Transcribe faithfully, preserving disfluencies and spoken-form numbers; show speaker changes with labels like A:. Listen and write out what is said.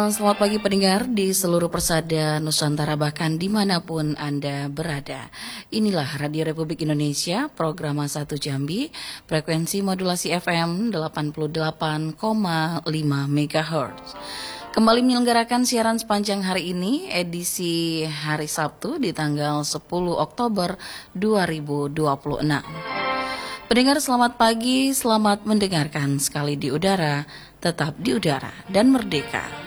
A: selamat pagi pendengar di seluruh persada Nusantara bahkan dimanapun Anda berada. Inilah Radio Republik Indonesia, program satu Jambi, frekuensi modulasi F M delapan puluh delapan koma lima megahertz. Kembali menyelenggarakan siaran sepanjang hari ini, edisi hari Sabtu di tanggal sepuluh Oktober dua ribu dua puluh enam. Pendengar selamat pagi, selamat mendengarkan sekali di udara, tetap di udara dan merdeka.